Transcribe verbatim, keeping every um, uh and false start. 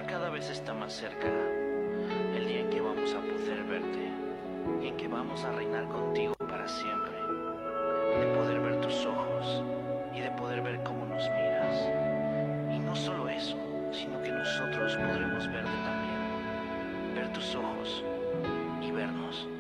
cada vez está más cerca el día en que vamos a poder verte y en que vamos a reinar contigo para siempre, de poder ver tus ojos y de poder ver cómo nos miras. Y no solo eso, sino que nosotros podremos verte también, ver tus ojos y vernos.